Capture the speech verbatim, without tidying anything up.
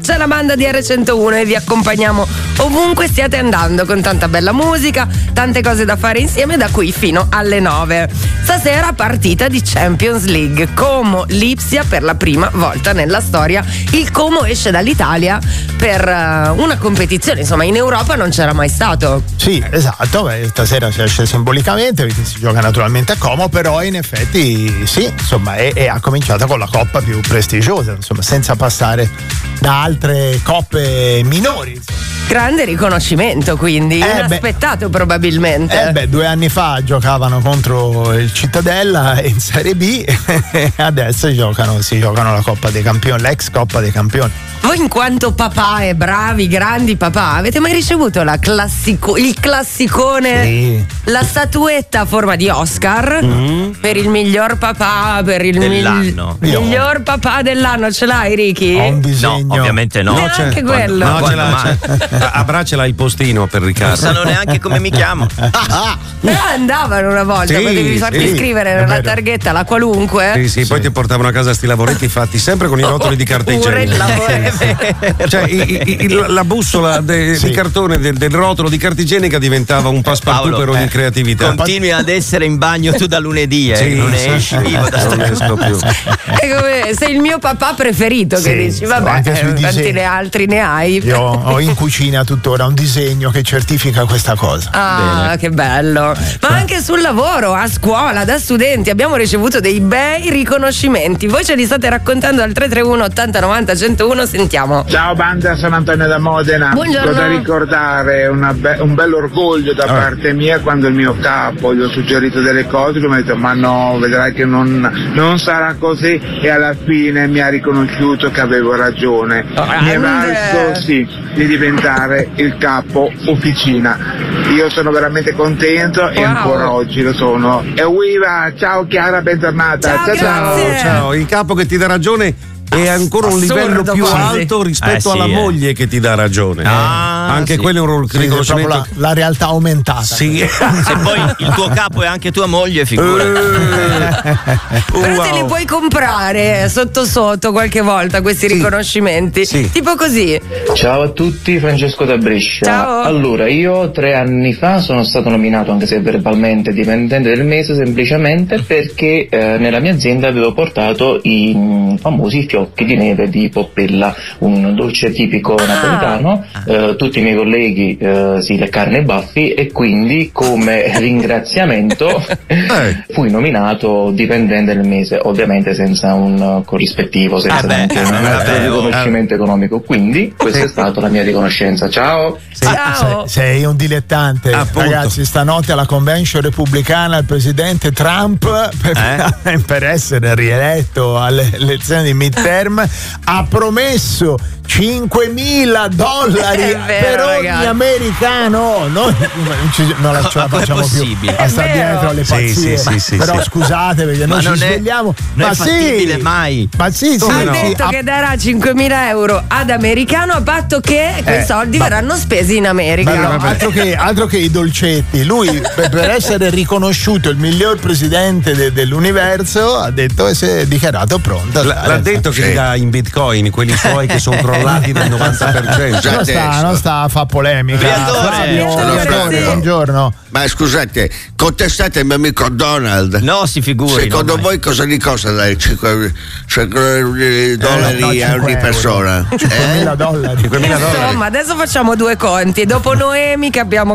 c'è la banda di erre centouno e vi accompagniamo ovunque stiate andando con tanta bella musica, tante cose da fare insieme da qui fino alle nove. Stasera partita di Champions League, Como Lipsia per la prima volta nella storia. Il Como esce dall'Italia per uh, una competizione, insomma in Europa non c'era mai stato. Sì, esatto, beh, stasera si esce simbolicamente perché si gioca naturalmente a Como, però in effetti sì, insomma è, è ha cominciato con la coppa più prestigiosa, insomma, senza passare da altre coppe minori, insomma. Grande riconoscimento, quindi eh inaspettato beh, probabilmente. Eh beh, due anni fa giocavano contro il Cittadella in Serie B e adesso giocano, si giocano la Coppa dei Campioni, l'ex Coppa dei Campioni. Voi in quanto papà e bravi, grandi papà, avete mai ricevuto la classico, il classicone, sì, la statuetta a forma di Oscar mm. per il miglior papà, per il dell'anno. Mil- miglior papà dell'anno? Ce l'hai, Ricky? Ho un disegno. No, ovviamente no. Neanche Anche quello. No, Quando ce l'ha, c'è. Abbracciala il postino per Riccardo. Non sanno neanche come mi chiamo. Però andavano una volta, Sì, potevi farti sì, scrivere è nella vero. targhetta la qualunque. Sì, sì, poi ti portavano a casa sti lavoretti fatti sempre con i rotoli di carta Pure il igienica. lavoro. Cioè i- i- i- la bussola de- Sì. di cartone del, del rotolo di carta igienica diventava un passepartout Paolo, per ogni eh, creatività. Continui ad essere in bagno tu da lunedì, eh, Sì, non ne sì, esci sì. vivo da sta Non esco più. È come sei il mio papà preferito, che Sì, dici, sì, vabbè, anche sui quanti disegni. ne altri ne hai? Io ho in cucina tuttora un disegno che certifica questa cosa. Ah, Bene. che bello. Ma anche sul lavoro, a scuola, da studenti abbiamo ricevuto dei bei riconoscimenti. Voi ce li state raccontando al tre tre uno ottanta novanta centouno, sentiamo. Ciao banda, sono Antonio da Modena. Buongiorno. Ho da ricordare una be- un bel orgoglio da parte mia quando il mio capo gli ho suggerito delle cose, lui mi ha detto ma no, vedrai che non, non sarà così, e alla fine mi ha riconosciuto che avevo ragione. Mi è valso sì di diventare il capo officina. Io sono veramente contento e Wow. ancora oggi lo sono. E viva, ciao Chiara, bentornata. Ciao, Ciao, grazie. ciao, il capo che ti dà ragione è ancora un Assurdo livello più quasi. alto rispetto Eh sì, alla eh. moglie che ti dà ragione. Ah, Anche sì. quello è un Sì, è riconoscimento. proprio la, la realtà aumentata. Sì. Se poi il tuo capo è anche tua moglie, figura. Però te li Wow. puoi comprare sotto sotto qualche volta questi riconoscimenti. Sì. Tipo così. Ciao a tutti, Francesco da Brescia. Ciao. Allora, io tre anni fa sono stato nominato, anche se verbalmente, dipendente del mese, semplicemente perché eh, nella mia azienda avevo portato i mm, famosi fiocchi di neve di Poppella, un dolce tipico Ah. napoletano. Eh, tutti i miei colleghi eh, si leccarono i baffi e quindi come ringraziamento Eh. fui nominato dipendente del mese, ovviamente senza un uh, corrispettivo, senza Ah beh, neanche un vabbè, altro riconoscimento economico. Quindi questa è stata la mia riconoscenza. Ciao. Ciao. Sei, sei un dilettante. Appunto. Ragazzi, stanotte alla convention repubblicana il presidente Trump, per, per essere rieletto alle elezioni di midterm, ha promesso cinquemila dollari È vero, per ogni ragazzi. americano. Noi non, ci- non la ce la Ma com'è facciamo più possibile? a stare È vero. dietro alle Sì, pazzie. sì, sì, sì, Però sì. scusate perché Ma noi ci non è- svegliamo. non è ma fattibile sì, mai. ma sì, sì, Ha no? sì, detto a- che darà cinquemila euro ad americano a patto che quei Eh, soldi ma- verranno spesi in America. Ma no, altro, che, altro che i dolcetti, lui per, per essere riconosciuto il miglior presidente de- dell'universo ha detto e si è dichiarato pronto. L- l'ha detto che li dà in bitcoin, quelli suoi che sono crollati del novanta per cento. non sta, non sta a fa polemica. Briatore. Fabio, Briatore, Briatore, sì. buongiorno. Ma scusate, contestate il mio amico Donald. No, si figuri. Secondo no, voi cosa gli costa dare cinque dollari no, a cinque ogni euro. persona? cinquemila dollari. cinquemila dollari. Insomma, adesso facciamo due conti. Dopo Noemi che abbiamo